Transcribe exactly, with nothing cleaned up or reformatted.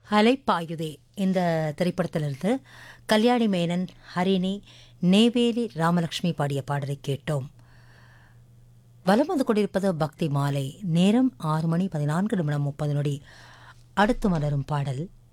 அலைப்பாயுதே இந்த திரைப்படத்திலிருந்து கல்யாணி மேனன், ஹரிணி, நெய்வேலி ராமலட்சுமி பாடிய பாடலை கேட்டோம். வலம் வந்து கொண்டிருப்பது பக்தி மாலை. நேரம் ஆறு மணி பதினான்கு நிமிடம் முப்பது நொடி. அடுத்து மலரும் பாடல்